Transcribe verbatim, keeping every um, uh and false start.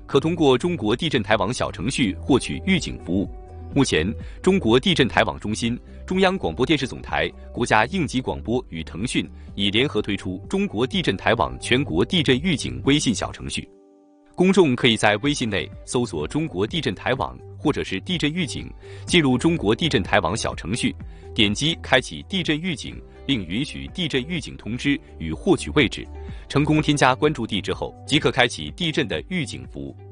可通过中国地震台网小程序获取预警服务。目前，中国地震台网中心、中央广播电视总台、国家应急广播与腾讯已联合推出中国地震台网全国地震预警微信小程序。公众可以在微信内搜索中国地震台网或者是地震预警，进入中国地震台网小程序，点击开启地震预警，并允许地震预警通知与获取位置。成功添加关注地之后，即可开启地震的预警服务。